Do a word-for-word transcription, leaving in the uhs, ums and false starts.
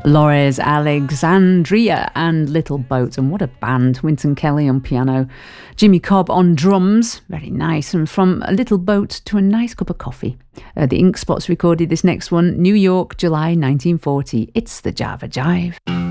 Lores Alexandria and Little Boat, and what a band. Wynton Kelly on piano, Jimmy Cobb on drums, very nice. And from a little boat to a nice cup of coffee. Uh, the Ink Spots recorded this next one, New York, July nineteen forty. It's the Java Jive.